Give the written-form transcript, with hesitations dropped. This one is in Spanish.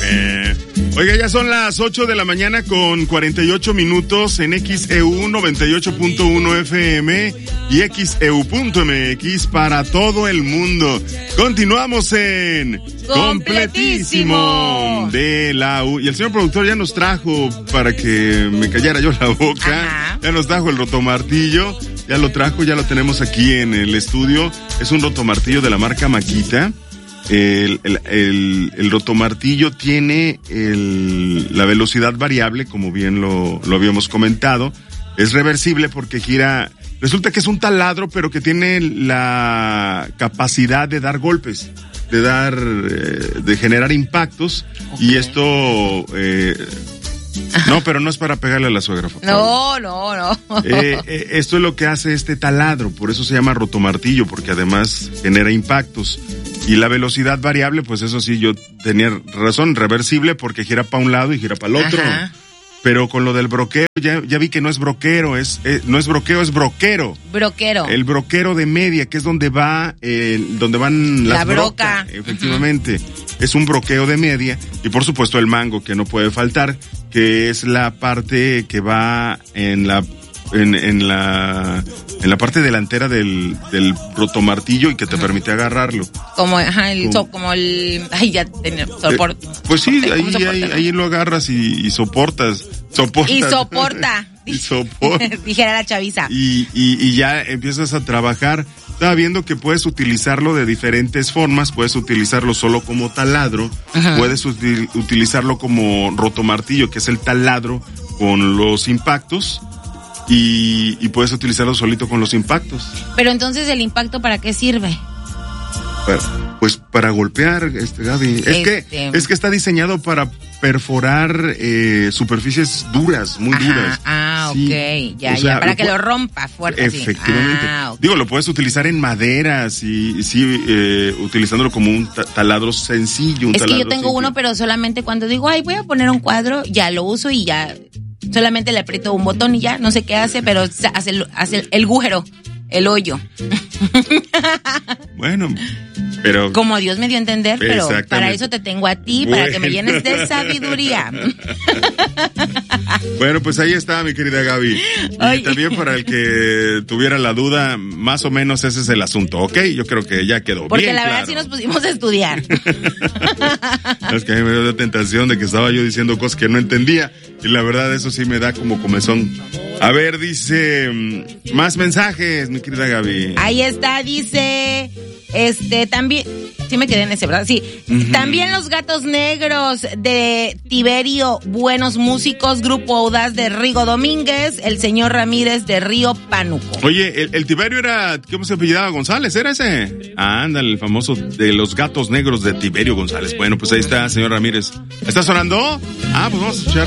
Oiga, ya son las 8 de la mañana con 48 minutos en XEU 98.1 FM y XEU.mx para todo el mundo. Continuamos en Completísimo de la U. Y el señor productor ya nos trajo, para que me callara yo la boca, ajá, ya nos trajo el rotomartillo. Ya lo trajo, ya lo tenemos aquí en el estudio. Es un rotomartillo de la marca Makita. El rotomartillo tiene la velocidad variable, como bien lo habíamos comentado. Es reversible porque gira. Resulta que es un taladro, pero que tiene la capacidad de dar golpes, de generar impactos. Okay. Y esto, no, pero no es para pegarle a la suegra. No. Esto es lo que hace este taladro, por eso se llama rotomartillo, porque además genera impactos. Y la velocidad variable, pues eso sí, yo tenía razón, reversible, porque gira para un lado y gira para el otro. Ajá. Pero con lo del broqueo, ya vi que no es broquero, no es broqueo, es broquero. Broquero. El broquero de media, que es donde van las la broca. Efectivamente. Uh-huh. Es un broqueo de media. Y por supuesto el mango, que no puede faltar, que es la parte que va en la parte delantera del rotomartillo y que te permite agarrarlo. Como el ay, ya tenía soporte. Pues sí, ahí lo agarras y soportas. Y soporta. Dijera la chaviza. Y ya empiezas a trabajar. Estaba viendo que puedes utilizarlo de diferentes formas. Puedes utilizarlo solo como taladro. Ajá. Puedes utilizarlo como rotomartillo, que es el taladro con los impactos. Y puedes utilizarlo solito con los impactos. Pero entonces, ¿el impacto para qué sirve? Pues para golpear, Gaby. Es que está diseñado para perforar superficies duras, muy duras. Ah, sí. Ok, ya, para que lo rompa fuerte. Efectivamente. Okay. Digo, lo puedes utilizar en maderas y utilizándolo como un taladro sencillo. Es que yo tengo uno, pero solamente cuando digo, voy a poner un cuadro, ya lo uso y ya. Solamente le aprieto un botón y ya, no sé qué hace, pero hace el agujero, el hoyo. Bueno, pero... Como Dios me dio a entender, pero para eso te tengo a ti, para que me llenes de sabiduría. Bueno, pues ahí está, mi querida Gaby. Y también para el que tuviera la duda, más o menos ese es el asunto, ¿ok? Yo creo que ya quedó porque bien la verdad claro. sí nos pusimos a estudiar. Es que a mí me dio la tentación de que estaba yo diciendo cosas que no entendía, y la verdad eso sí me da como comezón. A ver, dice, más mensajes, mi querida Gaby. Ahí está, dice, también, sí me quedé en ese, ¿verdad? Sí. Uh-huh. También los Gatos Negros de Tiberio, buenos músicos, Grupo Audaz de Rigo Domínguez, el señor Ramírez de Río Pánuco. Oye, el Tiberio era, ¿cómo se apellidaba? ¿González? ¿Era ese? Ándale, el famoso de los Gatos Negros de Tiberio González. Bueno, pues ahí está, señor Ramírez. ¿Está sonando? Pues vamos a escuchar.